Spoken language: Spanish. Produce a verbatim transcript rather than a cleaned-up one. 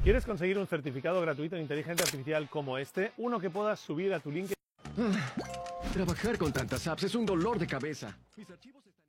¿Quieres conseguir un certificado gratuito de inteligencia artificial como este? Uno que puedas subir a tu LinkedIn. Trabajar con tantas apps es un dolor de cabeza. Mis archivos están...